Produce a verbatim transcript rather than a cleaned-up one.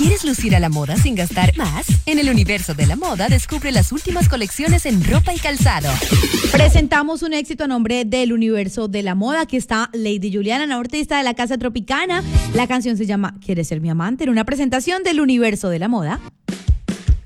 ¿Quieres lucir a la moda sin gastar más? En el universo de la moda descubre las últimas colecciones en ropa y calzado. Presentamos un éxito a nombre del universo de la moda. Aquí está Lady Juliana, la artista de la Casa Tropicana. La canción se llama ¿Quieres ser mi amante? En una presentación del universo de la moda.